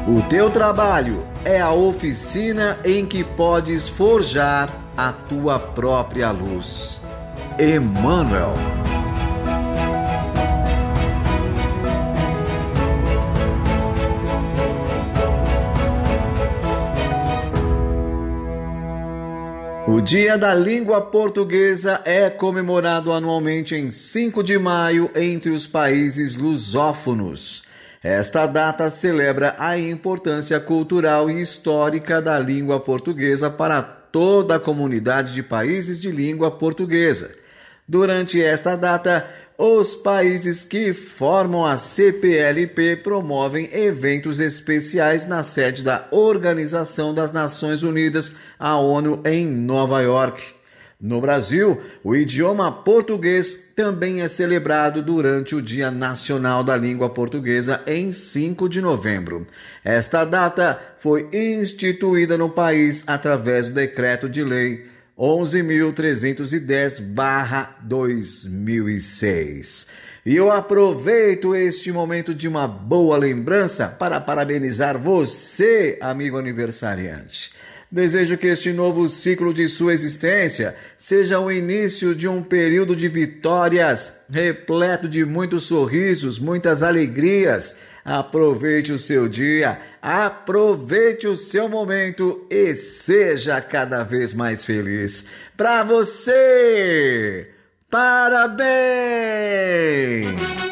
O teu trabalho é a oficina em que podes forjar a tua própria luz. Emmanuel. O Dia da Língua Portuguesa é comemorado anualmente em 5 de maio entre os países lusófonos. Esta data celebra a importância cultural e histórica da língua portuguesa para toda a comunidade de países de língua portuguesa. Durante esta data, os países que formam a CPLP promovem eventos especiais na sede da Organização das Nações Unidas, a ONU, em Nova York. No Brasil, o idioma português também é celebrado durante o Dia Nacional da Língua Portuguesa em 5 de novembro. Esta data foi instituída no país através do Decreto de Lei 11.310/2006. E eu aproveito este momento de uma boa lembrança para parabenizar você, amigo aniversariante. Desejo que este novo ciclo de sua existência seja o início de um período de vitórias, repleto de muitos sorrisos, muitas alegrias. Aproveite o seu dia, aproveite o seu momento e seja cada vez mais feliz. Para você, parabéns!